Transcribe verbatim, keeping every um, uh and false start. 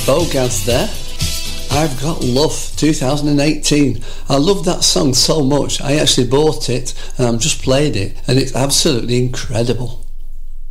Bogarts there. I've Got Love, two thousand eighteen. I love that song so much, I actually bought it and I've just played it, and it's absolutely incredible.